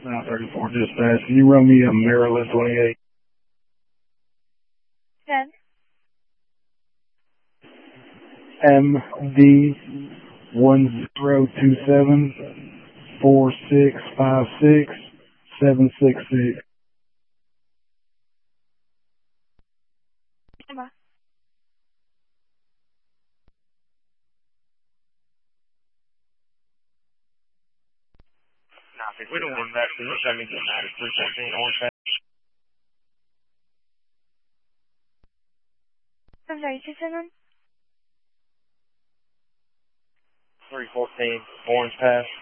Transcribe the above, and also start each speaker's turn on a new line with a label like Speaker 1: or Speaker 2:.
Speaker 1: 934 dispatch. Can you run me a Maryland 28?
Speaker 2: 10.
Speaker 1: MD 1027 4656 766.
Speaker 2: Emma.
Speaker 3: We don't want that. So let me get that. 314 Orange Pass.
Speaker 2: I'm sorry, 27?
Speaker 3: 314 Orange Pass.